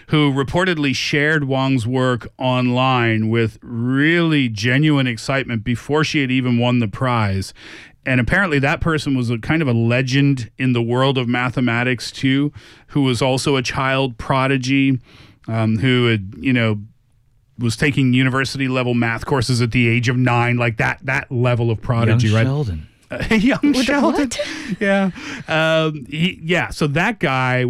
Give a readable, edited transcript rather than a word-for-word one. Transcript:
who reportedly shared Wong's work online with really genuine excitement before she had even won the prize. And apparently that person was a kind of a legend in the world of mathematics too, who was also a child prodigy, who had, was taking university level math courses at the age of 9, like that level of prodigy, Young right? Sheldon. Young Sheldon. What? Yeah. So that guy